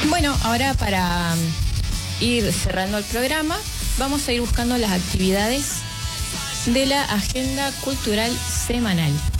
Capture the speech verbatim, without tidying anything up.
Bueno, ahora para ir cerrando el programa, vamos a ir buscando las actividades de la agenda cultural semanal.